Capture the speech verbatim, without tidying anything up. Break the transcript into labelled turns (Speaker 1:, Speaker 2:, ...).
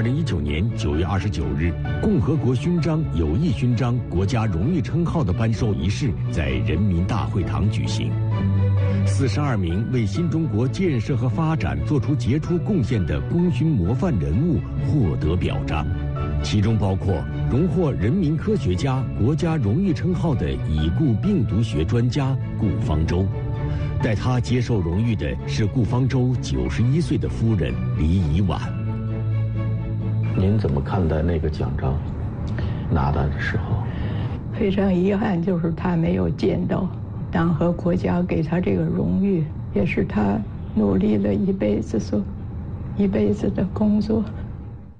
Speaker 1: 二零一九年九月二十九日，共和国勋章、友谊勋章、国家荣誉称号的颁授仪式在人民大会堂举行。四十二名为新中国建设和发展做出杰出贡献的功勋模范人物获得表彰，其中包括荣获人民科学家、国家荣誉称号的已故病毒学专家顾方舟。带他接受荣誉的是顾方舟九十一岁的夫人李以婉。
Speaker 2: 您怎么看待那个奖章拿的时候？
Speaker 3: 非常遗憾，就是他没有见到党和国家给他这个荣誉，也是他努力了一辈子所一辈子的工作。